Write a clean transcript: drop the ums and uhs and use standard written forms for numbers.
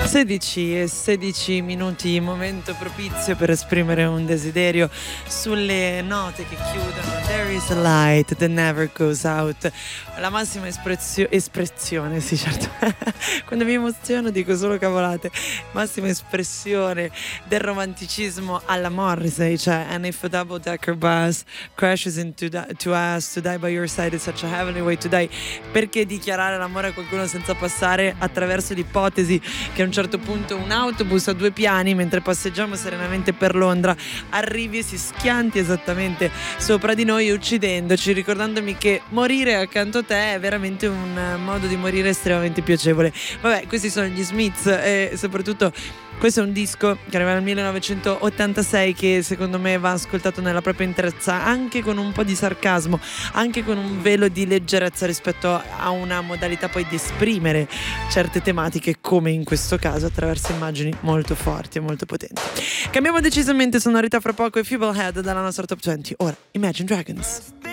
16 e 16 minuti, momento propizio per esprimere un desiderio sulle note che chiudono. There is a light that never goes out. La massima espressione, sì certo, quando mi emoziono dico solo cavolate. Massima espressione del romanticismo alla Morrissey, cioè and if a double decker bus crashes into to us, to die by your side is such a heavenly way to die. Perché dichiarare l'amore a qualcuno senza passare attraverso l'ipotesi che a un certo punto un autobus a 2 piani, mentre passeggiamo serenamente per Londra, arrivi e si schianti esattamente sopra di noi uccidendoci, ricordandomi che morire accanto a te è veramente un modo di morire estremamente piacevole. Vabbè, questi sono gli Smiths e soprattutto questo è un disco che arriva nel 1986 che secondo me va ascoltato nella propria interezza, anche con un po' di sarcasmo, anche con un velo di leggerezza rispetto a una modalità poi di esprimere certe tematiche, come in questo caso attraverso immagini molto forti e molto potenti. Cambiamo decisamente sonorità fra poco e Feeblehead dalla nostra Top 20. Ora Imagine Dragons.